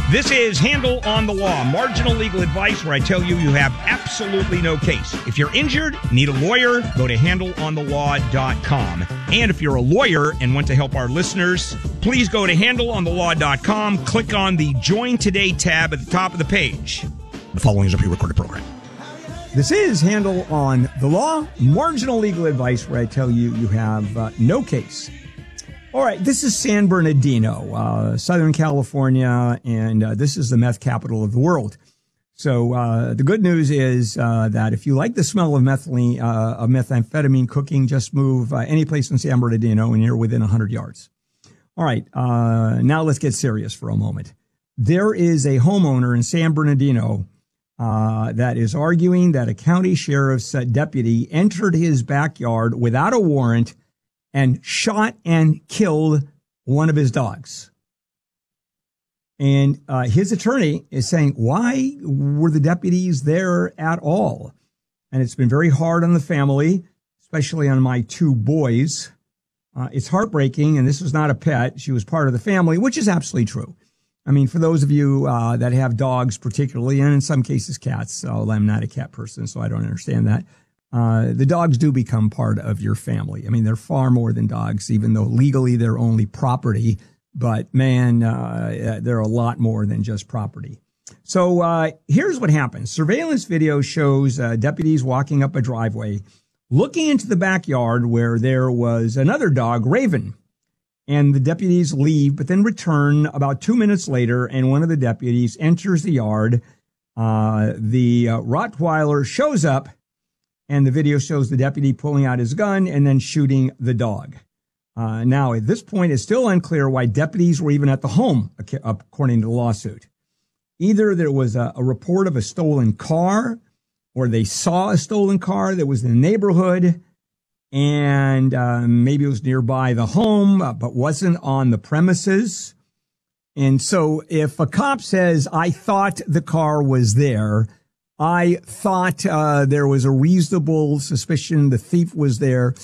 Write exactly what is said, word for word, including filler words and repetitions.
This is Handle on the Law, marginal legal advice where I tell you you have absolutely no case. If you're injured, need a lawyer, go to handle on the law dot com. And if you're a lawyer and want to help our listeners, please go to handle on the law dot com, click on the Join Today tab at the top of the page. The following is a pre-recorded program. This is Handle on the Law, marginal legal advice where I tell you you have uh, no case. All right, this is San Bernardino, uh, Southern California, and uh, this is the meth capital of the world. So uh, the good news is uh, that if you like the smell of methylene, uh, of methamphetamine cooking, just move uh, any place in San Bernardino and you're within one hundred yards. All right, uh, now let's get serious for a moment. There is a homeowner in San Bernardino uh, that is arguing that a county sheriff's uh, deputy entered his backyard without a warrant and shot and killed one of his dogs. And uh, his attorney is saying, why were the deputies there at all? And it's been very hard on the family, especially on my two boys. Uh, it's heartbreaking, and this was not a pet. She was part of the family, which is absolutely true. I mean, for those of you uh, that have dogs particularly, and in some cases cats, so I'm not a cat person, so I don't understand that. Uh, the dogs do become part of your family. I mean, they're far more than dogs, even though legally they're only property. But man, uh, they're a lot more than just property. So uh, here's what happens. Surveillance video shows uh, deputies walking up a driveway, looking into the backyard where there was another dog, Raven. And the deputies leave, but then return about two minutes later, and one of the deputies enters the yard. Uh, the uh, Rottweiler shows up. And the video shows the deputy pulling out his gun and then shooting the dog. Uh, now, at this point, it's still unclear why deputies were even at the home, according to the lawsuit. Either there was a, a report of a stolen car, or they saw a stolen car that was in the neighborhood, and uh, maybe it was nearby the home, uh, but wasn't on the premises. And so if a cop says, I thought the car was there, I thought uh, there was a reasonable suspicion the thief was there,